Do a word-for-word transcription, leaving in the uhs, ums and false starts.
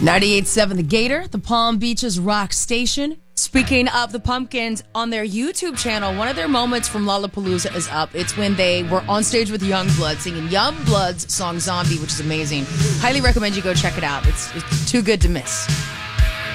ninety-eight point seven The Gator, the Palm Beaches rock station. Speaking of the Pumpkins, on their YouTube channel, one of their moments from Lollapalooza is up. It's when they were on stage with Youngblood singing Youngblood's song Zombie, which is amazing. Highly recommend you go check it out. It's, it's too good to miss.